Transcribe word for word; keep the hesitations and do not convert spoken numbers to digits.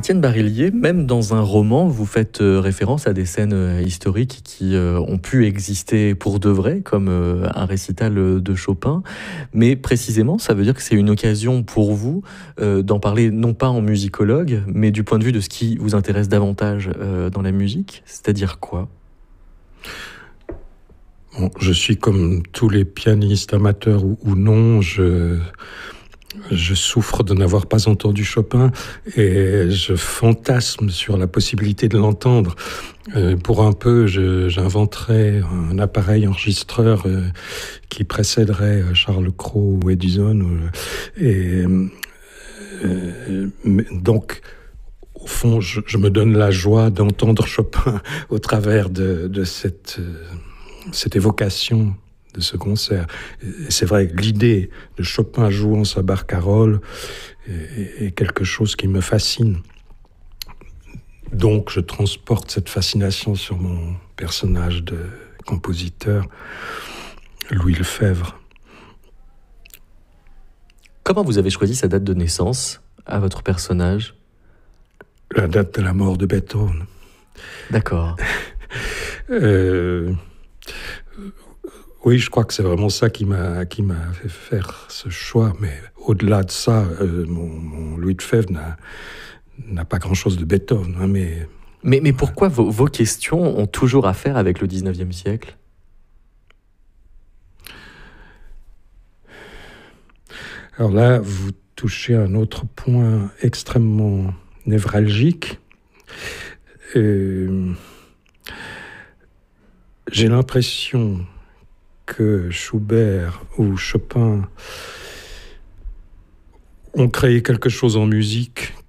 Étienne Barillier, même dans un roman, vous faites euh, référence à des scènes euh, historiques qui euh, ont pu exister pour de vrai, comme euh, un récital euh, de Chopin. Mais précisément, ça veut dire que c'est une occasion pour vous euh, d'en parler non pas en musicologue, mais du point de vue de ce qui vous intéresse davantage euh, dans la musique. C'est-à-dire quoi ? Bon, je suis comme tous les pianistes amateurs ou, ou non, je... Je souffre de n'avoir pas entendu Chopin et je fantasme sur la possibilité de l'entendre. Euh, pour un peu, je, j'inventerais un appareil enregistreur euh, qui précéderait Charles Cros ou Edison. Ou, et euh, donc, au fond, je, je me donne la joie d'entendre Chopin au travers de, de cette, cette évocation de ce concert. Et c'est vrai que l'idée de Chopin jouant sa barcarolle est, est quelque chose qui me fascine. Donc je transporte cette fascination sur mon personnage de compositeur, Louis Lefebvre. Comment vous avez choisi sa date de naissance à votre personnage ? La date de la mort de Beethoven. D'accord. euh... Oui, je crois que c'est vraiment ça qui m'a, qui m'a fait faire ce choix. Mais au-delà de ça, euh, mon, mon Louis Lefebvre n'a, n'a pas grand-chose de Beethoven. Hein, mais, mais, mais pourquoi vos, vos questions ont toujours affaire avec le dix-neuvième siècle ? Alors là, vous touchez à un autre point extrêmement névralgique. Euh, j'ai l'impression que Schubert ou Chopin ont créé quelque chose en musique